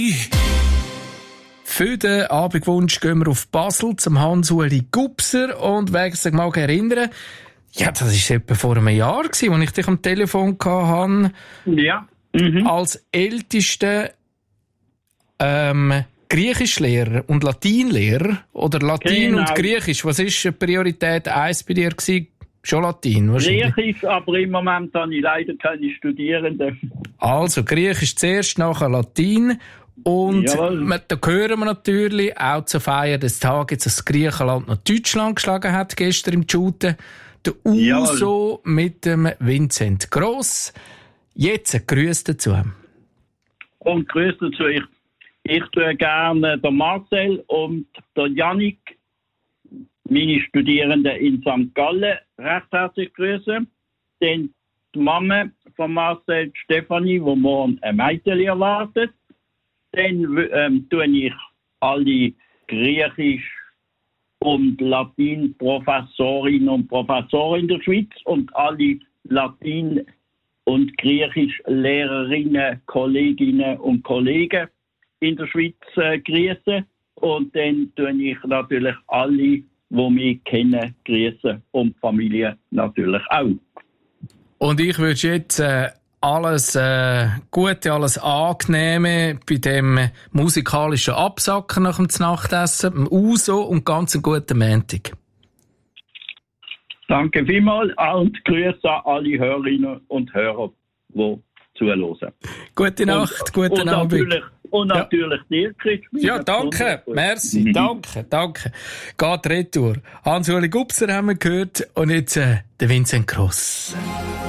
Für den Abendwunsch gehen wir auf Basel zum Hans-Uli Gubser und wegen sich mal erinnern, ja, das war etwa vor einem Jahr, als ich dich am Telefon hatte. Ja. Als ältester Griechischlehrer und Latinlehrer oder Latin und Griechisch. Was war Priorität 1 bei dir gewesen? Schon Latin wahrscheinlich. Griechisch, aber im Moment habe ich leider keine Studierenden. Also Griechisch zuerst, nachher Latin. Und da hören wir natürlich auch zur Feier des Tages, dass Griechenland noch Deutschland geschlagen hat gestern im Shooten. Der Uso mit dem Vincent Gross. Jetzt ein Grüß dazu. Und Grüß dazu. Ich tue gerne den Marcel und den Jannik, meine Studierenden in St. Gallen, recht herzlich grüßen. Dann die Mama von Marcel, Stefanie, die morgen ein Mädchen erwartet. Dann tue ich alle Griechisch- und Latin-Professorinnen und Professoren in der Schweiz und alle Latin- und Griechisch-Lehrerinnen, Kolleginnen und Kollegen in der Schweiz grüßen. Und dann tue ich natürlich alle, die mich kennen, grüßen und die Familie natürlich auch. Und ich wünsche jetzt alles Gute, alles Angenehme bei dem musikalischen Absacken nach dem Nachtessen, dem Uso und ganz einen guten Montag. Danke vielmals und Grüße an alle Hörerinnen und Hörer, die zuhören. Gute Nacht, guten Abend. Und natürlich dir, Chris. Ja, danke. Merci. Danke. Geht retour. Hans-Uli Gubser haben wir gehört und jetzt der Vincent Gross.